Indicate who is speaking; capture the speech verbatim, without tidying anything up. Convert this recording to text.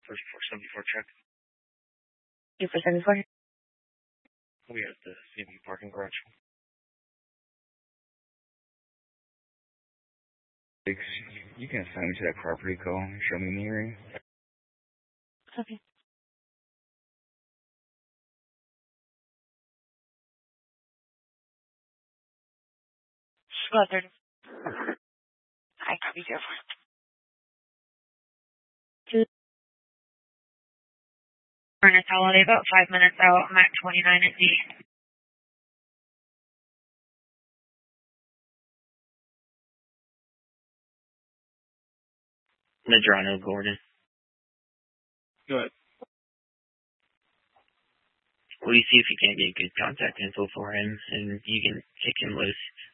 Speaker 1: for four seventy-four check.
Speaker 2: two four seventy-four.
Speaker 1: We have the C M U parking garage. You can assign me to that property call and show me in the area.
Speaker 2: Okay. Squad thirty. I copy zero four. Two. Furnace Holiday, about five minutes out. I'm at twenty-nine at D.
Speaker 3: Medrano Gordon.
Speaker 1: Go ahead.
Speaker 3: Will you see if you can't get good contact info for him, and you can kick him loose?